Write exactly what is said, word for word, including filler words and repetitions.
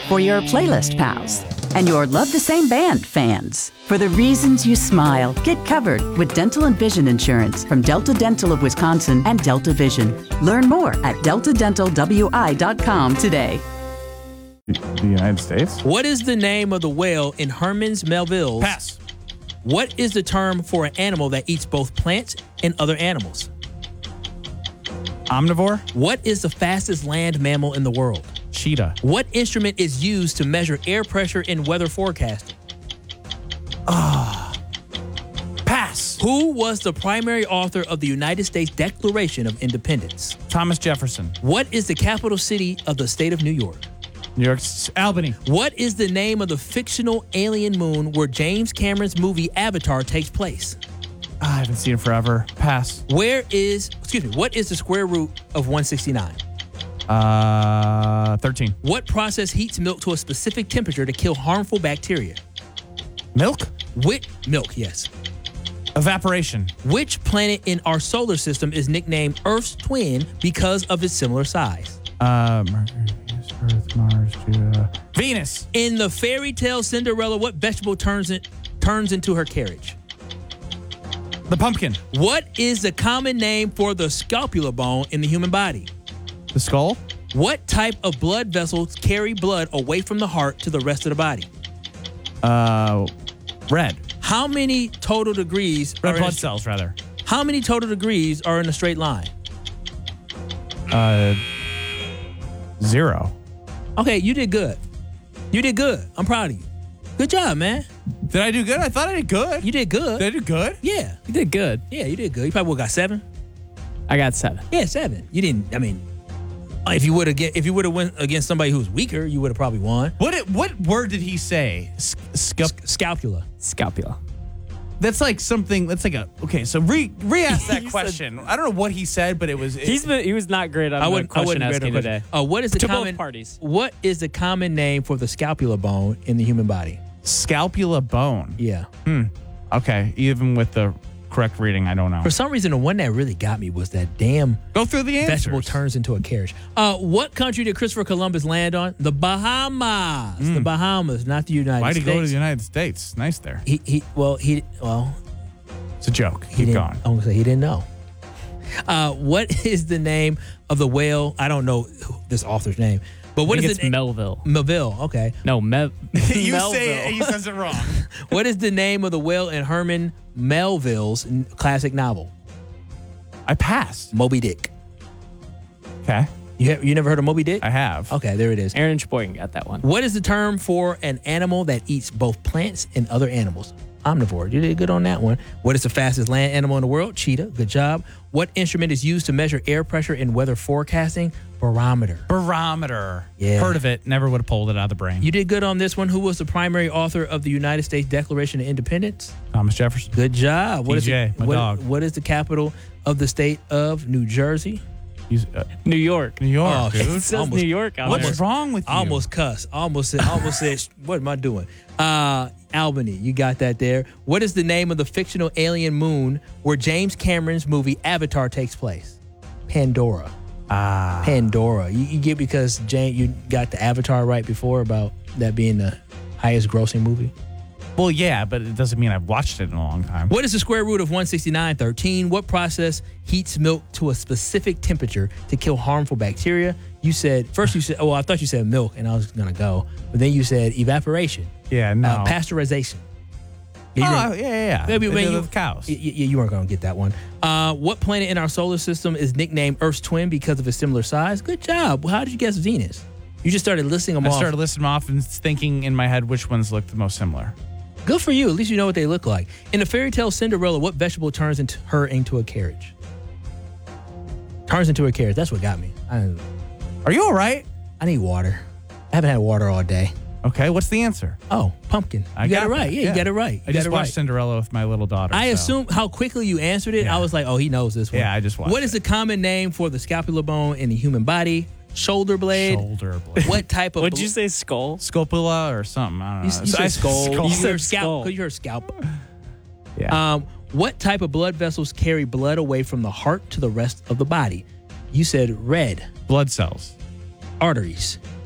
for your playlist pals and your love the same band fans. For the reasons you smile, get covered with dental and vision insurance from Delta Dental of Wisconsin and Delta Vision. Learn more at delta dental w i dot com today. The United States? What is the name of the whale in Herman's Melville's? Pass. What is the term for an animal that eats both plants and other animals? Omnivore? What is the fastest land mammal in the world? Cheetah. What instrument is used to measure air pressure in weather forecasting? Ah. Pass. Who was the primary author of the United States Declaration of Independence? Thomas Jefferson. What is the capital city of the state of New York? New York's Albany. What is the name of the fictional alien moon where James Cameron's movie Avatar takes place? Ah, I haven't seen it forever. Pass. Where is, excuse me, what is the square root of one sixty-nine? Uh, thirteen. What process heats milk to a specific temperature to kill harmful bacteria? Milk? Which, milk, yes. Evaporation. Which planet in our solar system is nicknamed Earth's twin because of its similar size? Uh, Mercury, Venus, Earth, Mars, Jupiter. Venus. In the fairy tale Cinderella, what vegetable turns it, turns into her carriage? The pumpkin. What is the common name for the scapula bone in the human body? The skull. What type of blood vessels carry blood away from the heart to the rest of the body? Uh, red. How many total degrees Red are in blood a, cells, rather. How many total degrees are in a straight line? Uh, zero. Okay, you did good. You did good. I'm proud of you. Good job, man. Did I do good? I thought I did good. You did good. Did I do good? Yeah. You did good. Yeah, you did good. You probably would've got seven. I got seven. Yeah, seven. You didn't, I mean, if you would have get if you would have went against somebody who was weaker, you would have probably won. What it, what word did he say? S- scup- Scapula. Scapula. That's like something. That's like a okay. So re re-ask that He said- question. I don't know what he said, but it was. It, He's been, he was not great on I the wouldn't, I question wouldn't grade asking no today. question. Uh, what is the To both common parties. What is the common name for the scapula bone in the human body? scapula bone. Yeah. Hmm. Okay. Even with the correct reading, I don't know. For some reason, the one that really got me was that damn Go through the answers. vegetable turns into a carriage. Uh, what country did Christopher Columbus land on? The Bahamas. The Bahamas, not the United Why'd he States. go to the United States? Nice there. He he. Well, he well. It's a joke. He Keep didn't, going. I'm gonna say he didn't know. Uh, what is the name of the whale? I don't know this author's name, but what I think is it's it? Melville. Melville. Okay. No, Mev. you Melville. say it. He says it wrong. What is the name of the whale in Herman Melville's n- classic novel? I passed. Moby Dick. Okay. You have, you never heard of Moby Dick? I have. Okay, there it is. Aaron Sheboygan got that one. What is the term for an animal that eats both plants and other animals? Omnivore. You did good on that one. What is the fastest land animal in the world? Cheetah. Good job. What instrument is used to measure air pressure in weather forecasting? Barometer. Barometer. Yeah. Heard of it. Never would have pulled it out of the brain. You did good on this one. Who was the primary author of the United States Declaration of Independence? Thomas Jefferson. Good job. What is D J, the, my what- dog. what is the capital of the state of New Jersey? He's, uh, New York. New York, Oh, dude. It says Almost- New York on What's there. wrong with you? Almost cuss. Almost said. Almost said. What am I doing? Uh, Albany. You got that there. What is the name of the fictional alien moon where James Cameron's movie Avatar takes place? Pandora. Ah. Pandora. You, you get because Jane, you got the Avatar right before about that being the highest grossing movie. Well, yeah, but it doesn't mean I've watched it in a long time. What is the square root of one sixty-nine thirteen? What process heats milk to a specific temperature to kill harmful bacteria? You said, first you said, oh, I thought you said milk and I was going to go. But then you said evaporation. Yeah, no. Uh, pasteurization. Yeah, you oh, weren't- yeah, yeah, yeah. Maybe They when do you with cows. y- y- you weren't going to get that one. Uh, what planet in our solar system is nicknamed Earth's twin because of its similar size? Good job. How did you guess Venus? You just started listing them I off. started listing them off and thinking in my head which ones looked the most similar. Good for you. At least you know what they look like. In the fairy tale Cinderella, what vegetable turns into her into a carriage? Turns into a carriage. That's what got me. I, Are you all right? I need water. I haven't had water all day. Okay, what's the answer? Oh, pumpkin. You I got, got it right. that, Yeah, yeah. you got it right. You I got just it watched right. Cinderella with my little daughter. I so. assume how quickly you answered it. Yeah. I was like, oh, he knows this one. Yeah, I just watched What is the common name for the scapula bone in the human body? Shoulder blade. Shoulder blade. What type of? What'd bl- you say, skull? Scopula or something. I don't You, know. you said I- skull. skull. You said heard scalp. skull. You heard scalp. Yeah. Um, what type of blood vessels carry blood away from the heart to the rest of the body? You said red. Blood cells. Arteries.